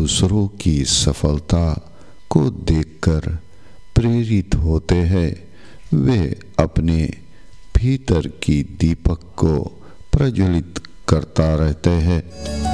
दूसरों की सफलता को देखकर प्रेरित होते हैं, वे अपने भीतर की दीपक को प्रज्वलित करता रहते हैं।